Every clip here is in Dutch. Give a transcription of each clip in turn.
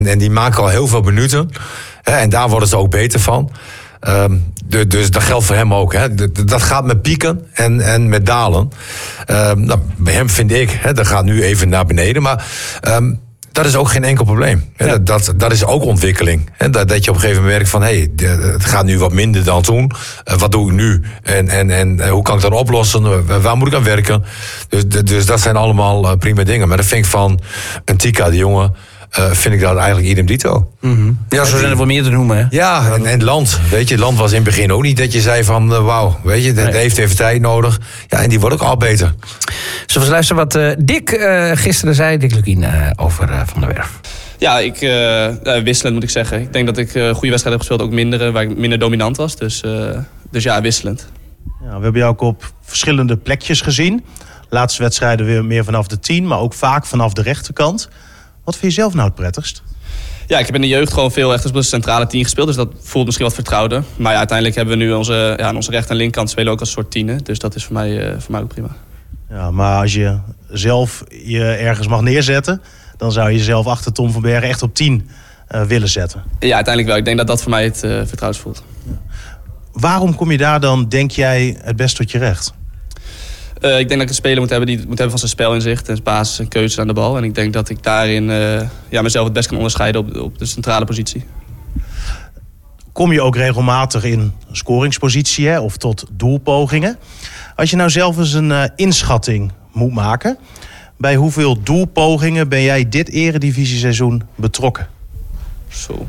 En die maken al heel veel minuten. En daar worden ze ook beter van. Dus dat geldt voor hem ook. Dat gaat met pieken en met dalen. Bij hem vind ik, dat gaat nu even naar beneden. Maar dat is ook geen enkel probleem. Ja. Dat is ook ontwikkeling. Dat je op een gegeven moment merkt van... het gaat nu wat minder dan toen. Wat doe ik nu? En hoe kan ik dat oplossen? Waar moet ik aan werken? Dus dat zijn allemaal prima dingen. Maar dat vind ik van een Tika, die jongen... vind ik dat eigenlijk idem dito. Mm-hmm. Ja, zo zijn er wel meer te noemen, hè? Ja, en Land. Weet je, Land was in het begin ook niet dat je zei van... wauw, weet je, dat heeft even tijd nodig. Ja, en die wordt ook al beter. Zullen we luisteren wat Dick gisteren zei, Dick Lukien, over Van der Werf? Ja, wisselend moet ik zeggen. Ik denk dat ik goede wedstrijden heb gespeeld, ook minder, waar ik minder dominant was. Dus ja, wisselend. Ja, we hebben jou ook op verschillende plekjes gezien. Laatste wedstrijden weer meer vanaf de 10, maar ook vaak vanaf de rechterkant. Wat vind je zelf nou het prettigst? Ja, ik heb in de jeugd gewoon veel echt op de centrale 10 gespeeld. Dus dat voelt misschien wat vertrouwder. Maar ja, uiteindelijk hebben we nu aan onze rechter- en linkerkant spelen ook als soort tienen. Dus dat is voor mij ook prima. Ja, maar als je zelf je ergens mag neerzetten... dan zou je jezelf achter Tom van Bergen echt op 10 willen zetten. Ja, uiteindelijk wel. Ik denk dat dat voor mij het vertrouwd voelt. Ja. Waarom kom je daar dan, denk jij, het best tot je recht? Ik denk dat ik een speler moet hebben die moet hebben van zijn spelinzicht en basis en keuzes aan de bal. En ik denk dat ik daarin mezelf het best kan onderscheiden op de centrale positie. Kom je ook regelmatig in scoringspositie, hè, of tot doelpogingen? Als je nou zelf eens een inschatting moet maken... bij hoeveel doelpogingen ben jij dit eredivisie-seizoen betrokken? Zo.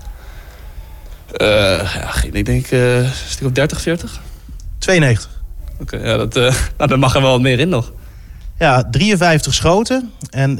Ik denk een stuk of 30, 40? 92. Oké, ja, dat mag er wel wat meer in nog. Ja, 53 schoten en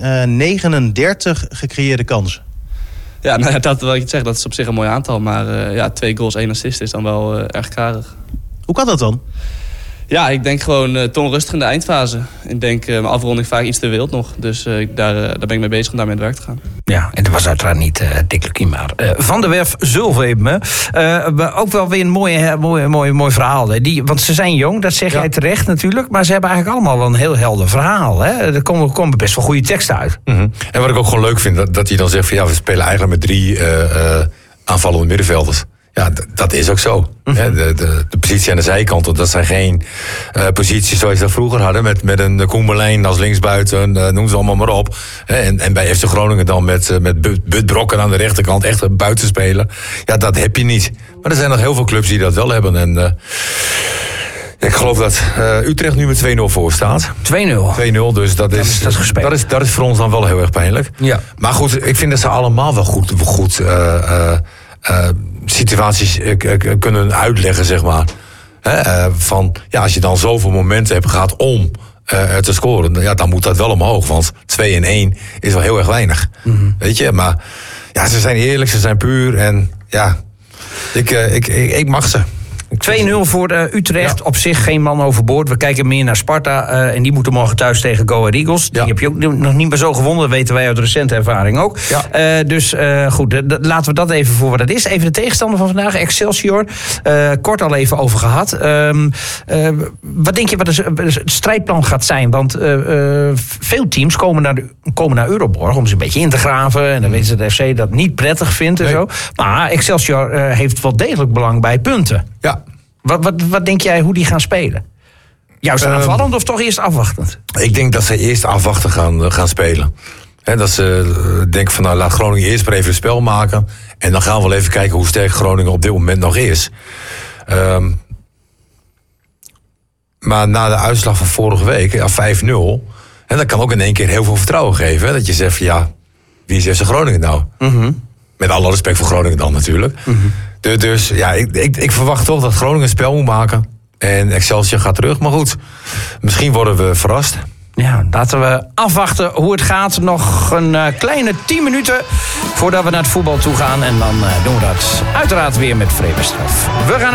39 gecreëerde kansen. Ja, nou ja, dat wil ik zeggen, dat is op zich een mooi aantal. Maar 2 goals, 1 assist is dan wel erg karig. Hoe kan dat dan? Ja, ik denk gewoon te onrustig in de eindfase. Ik denk mijn afronding vaak iets te wild nog. Dus daar ben ik mee bezig om daarmee aan het werk te gaan. Ja, en dat was uiteraard niet Dick Lukien, maar Van der Werf Zulveem. Ook wel weer een mooi verhaal. Hè? Want ze zijn jong, dat zeg jij terecht natuurlijk. Maar ze hebben eigenlijk allemaal een heel helder verhaal. Hè? Er komen best wel goede teksten uit. Mm-hmm. En wat ik ook gewoon leuk vind, dat hij dan zegt van... we spelen eigenlijk met 3 aanvallende middenvelders. Ja, dat is ook zo. Mm-hmm. De positie aan de zijkant, dat zijn geen posities zoals we dat vroeger hadden... met een Koemerlijn als linksbuiten, noem ze allemaal maar op. En bij FC Groningen dan met Bud Brokken aan de rechterkant, echt een buitenspeler. Ja, dat heb je niet. Maar er zijn nog heel veel clubs die dat wel hebben. En ik geloof dat Utrecht nu met 2-0 voor staat. 2-0, dus dat is voor ons dan wel heel erg pijnlijk. Ja. Maar goed, ik vind dat ze allemaal wel goed situaties kunnen uitleggen, zeg maar. Als je dan zoveel momenten hebt gehad om te scoren... dan moet dat wel omhoog, want 2 en 1 is wel heel erg weinig. Mm-hmm. Weet je, maar ja, ze zijn eerlijk, ze zijn puur en ja, ik mag ze. 2-0 voor Utrecht. Ja. Op zich geen man overboord. We kijken meer naar Sparta. En die moeten morgen thuis tegen Go Ahead Eagles. Die heb je ook nog niet meer zo gewonnen. Dat weten wij uit recente ervaring ook. Ja. Dus goed, laten we dat even voor wat het is. Even de tegenstander van vandaag, Excelsior. Kort al even over gehad. Wat denk je wat het strijdplan gaat zijn? Want veel teams komen naar Euroborg om ze een beetje in te graven. En dan weten ze dat de FC dat niet prettig vindt en zo. Maar Excelsior heeft wel degelijk belang bij punten. Ja. Wat denk jij hoe die gaan spelen? Juist aanvallend of toch eerst afwachtend? Ik denk dat ze eerst afwachtend gaan spelen. Dat ze denken van laat Groningen eerst maar even een spel maken. En dan gaan we wel even kijken hoe sterk Groningen op dit moment nog is. Maar na de uitslag van vorige week, 5-0... en dat kan ook in één keer heel veel vertrouwen geven. Hè? Dat je zegt van wie is FC Groningen nou? Mm-hmm. Met alle respect voor Groningen dan natuurlijk. Mm-hmm. Dus ja, ik verwacht toch dat Groningen een spel moet maken. En Excelsior gaat terug. Maar goed, misschien worden we verrast. Ja, laten we afwachten hoe het gaat. Nog een kleine 10 minuten voordat we naar het voetbal toe gaan. En dan doen we dat uiteraard weer met Vredestraf. We gaan